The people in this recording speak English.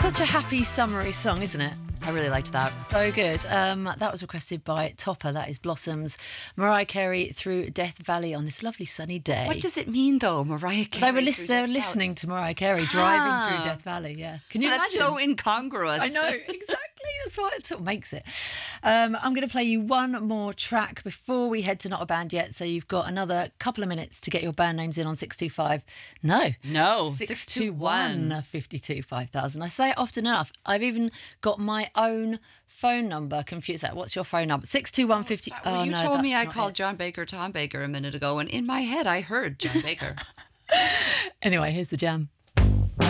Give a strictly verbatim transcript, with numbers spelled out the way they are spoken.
Such a happy, summery song, isn't it? I really liked that. So good. Um, that was requested by Topper. That is Blossoms. Mariah Carey through Death Valley on this lovely sunny day. What does it mean, though, Mariah Carey? They were, lis- they were listening to Mariah Carey driving Ah. through Death Valley. Yeah, can you That's imagine? so incongruous. I know, exactly. That's what it sort of makes it. Um, I'm going to play you one more track before we head to Not a Band Yet. So you've got another couple of minutes to get your band names in on six two five. No. No. six two one, five two, five thousand. I say it often enough. I've even got my own phone number confused. That What's your phone number? six two one, five zero. Well, Oh, you no, told me that's I not called it. John Baker Tom Baker a minute ago, and in my head I heard John Baker. Anyway, here's the jam.